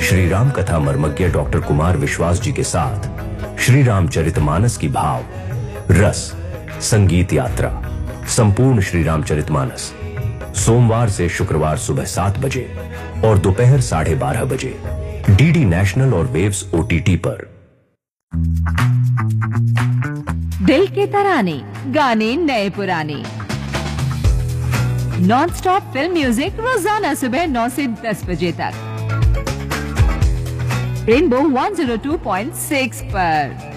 श्री राम कथा मर्मज्ञ डॉक्टर कुमार विश्वास जी के साथ श्री रामचरितमानस की भाव, रस, संगीत यात्रा, संपूर्ण श्री रामचरितमानस सोमवार से शुक्रवार सुबह 7 बजे और दोपहर 12:30 बजे डीडी नेशनल और वेव्स ओटीटी पर। दिल के तराने, गाने नए पुराने, नॉन स्टॉप फिल्म म्यूजिक रोजाना सुबह 9 से 10 बजे तक रेनबो 102.6 पर।